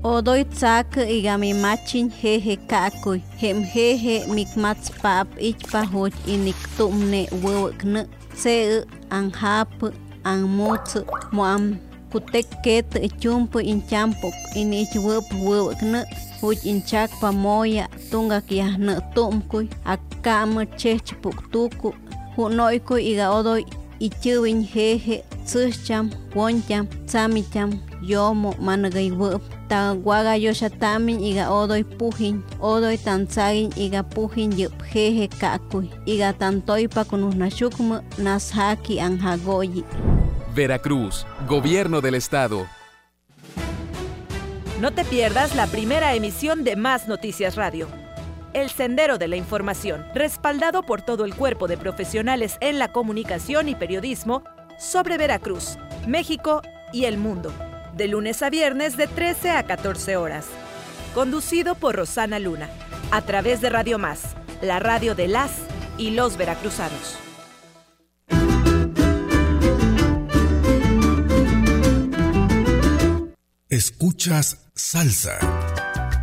Odoy tsak igami machin jeje kakuy. Hem jeje mikmats pap ichpa hoj inik tumne wewekne. Se anhap anmuts moam kutek ket chumpu inchampo inich wewekne. Huj inchak pamoya tunga kiahne tumkuy. Akam chechpuk tuku. Hunoykuy iga odoy ichiwin jeje tsucham woncham tsamicham yomo managay wep. Ta waga yoshatamin iga odoy pujin, odoy tanzagin iga pujin yup jeje kakuy, iga tantoypa kunusnashukmu nashaki anjagoyi. Veracruz, Gobierno del Estado. No te pierdas la primera emisión de Más Noticias Radio. El Sendero de la Información, respaldado por todo el cuerpo de profesionales en la comunicación y periodismo sobre Veracruz, México y el mundo. De lunes a viernes de 13 a 14 horas. Conducido por Rosana Luna, a través de Radio Más, la radio de las y los veracruzanos. Escuchas Salsa.